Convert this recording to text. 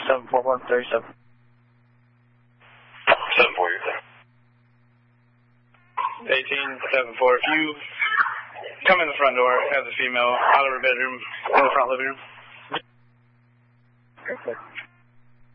74137. 7-4, you're there. 18-7-4. If you come in the front door, have the female out of her bedroom, in the front living room. Okay.